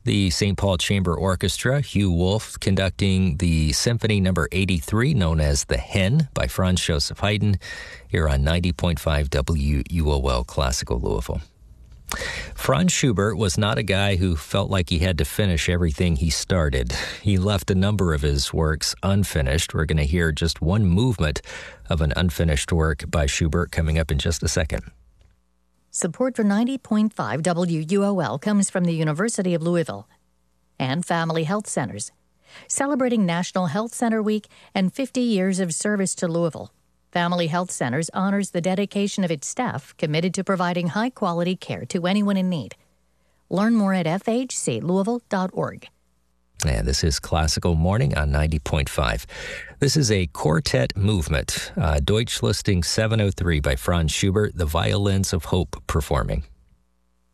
The St. Paul Chamber Orchestra, Hugh Wolf, conducting the Symphony Number 83, known as The Hen, by Franz Joseph Haydn, here on 90.5 WUOL Classical Louisville. Franz Schubert was not a guy who felt like he had to finish everything he started. He left a number of his works unfinished. We're going to hear just one movement of an unfinished work by Schubert coming up in just a second. Support for 90.5 WUOL comes from the University of Louisville and Family Health Centers, celebrating National Health Center Week and 50 years of service to Louisville. Family Health Centers honors the dedication of its staff committed to providing high-quality care to anyone in need. Learn more at fhclouisville.org. And this is Classical Morning on 90.5. This is a quartet movement, Deutsch Listing 703 by Franz Schubert, the Violins of Hope performing.